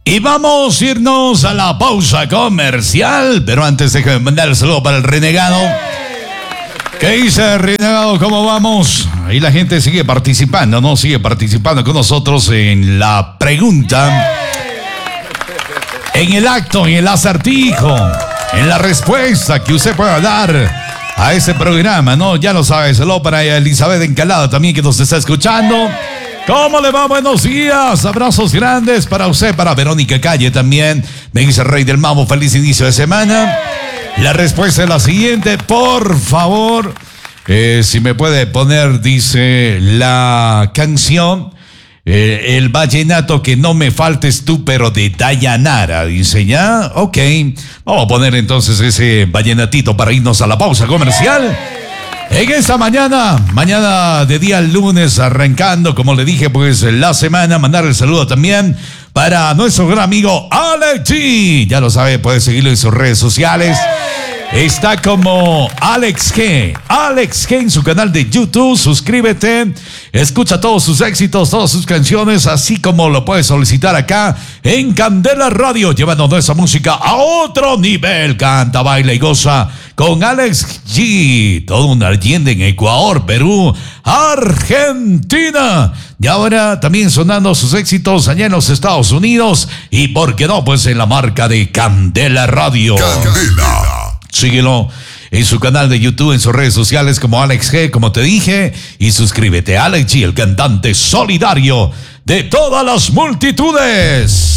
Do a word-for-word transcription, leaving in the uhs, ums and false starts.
Y vamos a irnos a la pausa comercial, pero antes déjame mandar el saludo para el renegado. ¿Qué dice, renegado? ¿Cómo vamos? Ahí la gente sigue participando, ¿no? Sigue participando con nosotros en la pregunta, en el acto, en el acertijo, en la respuesta que usted pueda dar a ese programa, ¿no? Ya lo sabes, saludo para Elizabeth Encalada también, que nos está escuchando. ¿Cómo le va? Buenos días, abrazos grandes para usted, para Verónica Calle también. Me dice Rey del Mambo, feliz inicio de semana. La respuesta es la siguiente, por favor, eh, si me puede poner, dice la canción, eh, el vallenato que no me faltes tú, pero de Dayanara, dice ya, ok, vamos a poner entonces ese vallenatito para irnos a la pausa comercial. En esta mañana, mañana de día lunes, arrancando, como le dije, pues la semana, mandar el saludo también para nuestro gran amigo Alex G. Ya lo sabe, puede seguirlo en sus redes sociales. Está como Alex G. Alex G en su canal de YouTube. Suscríbete, escucha todos sus éxitos, todas sus canciones, así como lo puedes solicitar acá en Candela Radio, llevando nuestra música a otro nivel. Canta, baila y goza con Alex G. Todo un Allende en Ecuador, Perú, Argentina. Y ahora también sonando sus éxitos allá en los Estados Unidos. Y por qué no, pues en la marca de Candela Radio. Candela. Síguelo en su canal de YouTube, en sus redes sociales como Alex G, como te dije. Y suscríbete a Alex G, el cantante solidario de todas las multitudes.